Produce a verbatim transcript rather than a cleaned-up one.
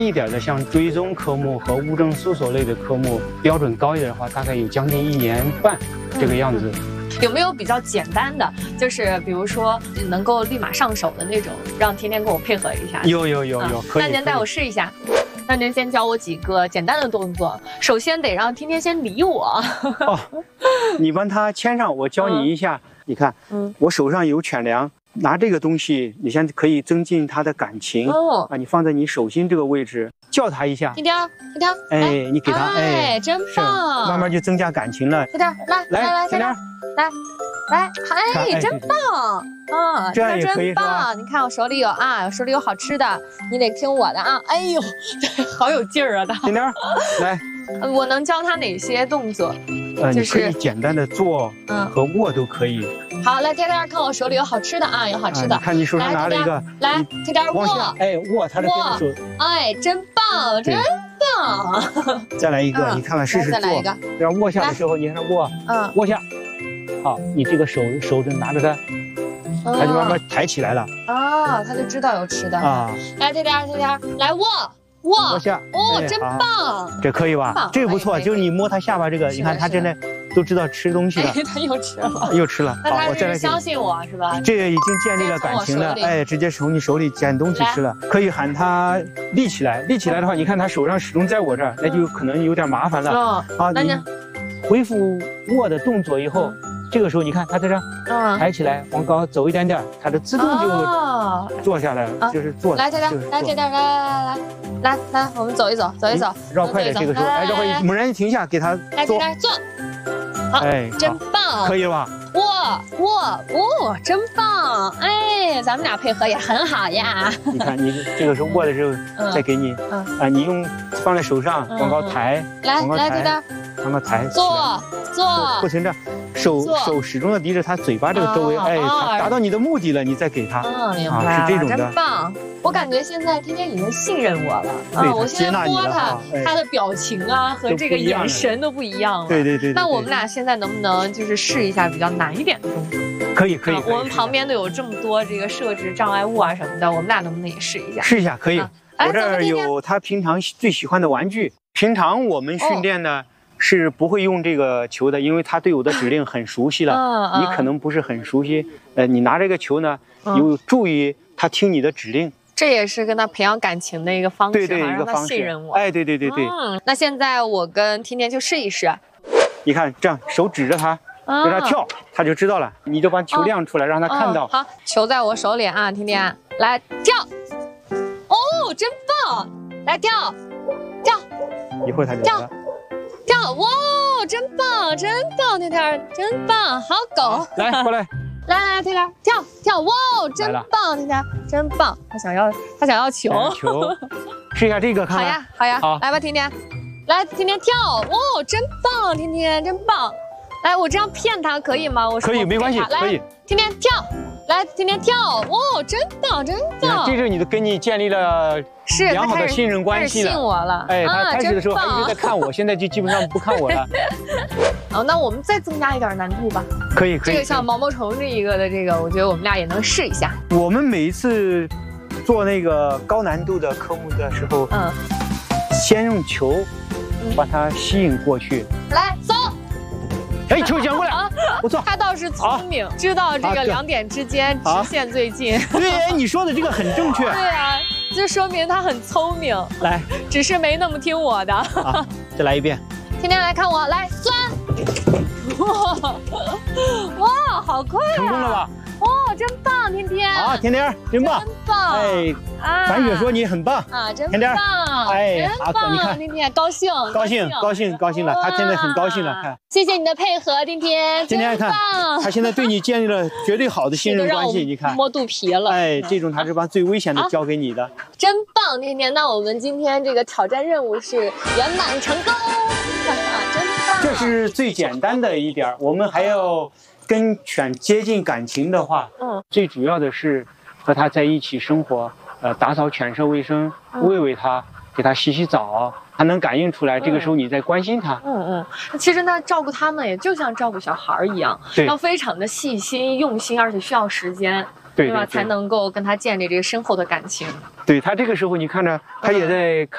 一点的，像追踪科目和物证搜索类的科目，标准高一点的话，大概有将近一年半这个样子。 嗯、有没有比较简单的，就是比如说能够立马上手的那种，让天天跟我配合一下？ 有有有有， 啊、 可以。 那您带我试一下。那您先教我几个简单的动作，首先得让天天先理我。 哦，你帮他牵上，我教你一下。嗯、你看，嗯，我手上有犬粮，拿这个东西，你先可以增进他的感情。哦，啊，你放在你手心这个位置，叫他一下。 天天，天天， 哎，你给他，哎， 真棒， 慢慢就增加感情了。 天天，来来来，天天，来。来，哎，真棒啊！ 这样也可以真棒！你看我手里有啊，我手里有好吃的，你得听我的啊！哎呦，好有劲儿啊！他天天，来， 我能教他哪些动作？ 呃，你可以简单的坐和卧都可以。 好，来，天天，看我手里有好吃的啊，有好吃的。 看你手上拿了一个， 来，天天握， 哎，握他的手， 哎，真棒，真棒！ 再来一个，你看看试试做。再来一个，这样握下的时候，你看他握，嗯，握下。好，你这个手手着拿着它，它就慢慢抬起来了。 啊，他就知道有吃的啊。来，天天，天天，来握握握下。 哦，真棒！ 这可以吧？这个不错，就是你摸他下巴这个，你看他现在都知道吃东西了。 他又吃了， 又吃了。 那他是相信我是吧？ 这个已经建立了感情了，哎，直接从你手里捡东西吃了。可以喊他立起来，立起来的话，你看他手上始终在我这儿，那就可能有点麻烦了。好，你恢复握的动作以后。这个时候你看他在这儿抬起来往高走一点点，他的自动就坐下来了，就是坐。 来，天天，来，天天，来来来来来来，我们走一走，走一走， 绕快点。这个时候，哎，绕快，猛然一停下，给他来，天天坐。好，哎，真棒， 可以了吧？ 握握握，真棒！哎，咱们俩配合也很好呀。 你看，你这个时候握的时候，再给你啊，你用放在手上往高抬， 来来，天天， 往高抬， 坐坐， 不停的。手手始终的离着他嘴巴这个周围，哎，达到你的目的了，你再给他， 嗯，明白了， 是这种的， 真棒！我感觉现在天天已经信任我了，啊，我现在摸他，他的表情啊和这个眼神都不一样了， 对对对。 那我们俩现在能不能就是试一下比较难一点的动作？ 可以可以。 我们旁边都有这么多这个设置障碍物啊什么的，我们俩能不能也试一下？ 试一下可以。我这儿有他平常最喜欢的玩具，平常我们训练呢。是不会用这个球的，因为他对我的指令很熟悉了。嗯、你可能不是很熟悉，呃，你拿这个球呢，嗯、有助于他听你的指令。 这也是跟他培养感情的一个方式， 对对，一个方式， 让他信任我。 哎，对对对对。 嗯，那现在我跟天天就试一试。 你看，这样手指着他，让他跳，他就知道了。你就把球亮出来，让他看到。 好，球在我手里啊，天天来跳。哦，真棒！来跳，跳。 一会儿他就跳。 跳哇，真棒，真棒，天天真棒，好狗， 来过来， 来来，天天跳跳哇，真棒，天天真棒，他想要他想要球球，试一下这个看。 好呀好呀，好，来吧，天天，来天天跳哇，真棒，天天真棒，来我这样骗他可以吗？我可以没关系，可以， 天天跳。来，天天跳，哇，真棒，真棒！ 这是你的跟你建立了是良好的信任关系了。 信我了， 哎，他开始的时候还一直在看我，现在就基本上不看我了。 好，那我们再增加一点难度吧。 可以，可以。 这个像毛毛虫这一个的这个，我觉得我们俩也能试一下。 我们每一次做那个高难度的科目的时候，嗯，先用球把它吸引过去。 来，走。 哎，球捡过来，不错。 他倒是聪明，知道这个两点之间直线最近。 对，哎，你说的这个很正确。 对啊，这说明他很聪明。 来， 只是没那么听我的。 好，再来一遍。 天天来看我，来钻。哇哇，好快啊！ 成功了吧？ 哇，真棒，天天！ 好，天天真棒， 真棒！ 哎，樊雪说你很棒啊，真天天棒！ 哎， 好，你看，天天高兴， 高兴，高兴，高兴了，他现在很高兴了，看。 谢谢你的配合，天天， 天天看，他现在对你建立了绝对好的信任关系，你看， 摸肚皮了。 哎，这种他是把最危险的交给你的， 真棒，天天。那我们今天这个挑战任务是圆满成功，真棒！ 这是最简单的一点，我们还要。跟犬接近感情的话，嗯，最主要的是和它在一起生活，呃，打扫犬舍卫生，喂喂它，给它洗洗澡，它能感应出来，这个时候你在关心它。 嗯嗯，其实呢，照顾它们也就像照顾小孩一样，要非常的细心用心，而且需要时间，对吧？才能够跟它建立这个深厚的感情。 对它这个时候，你看着它也在看。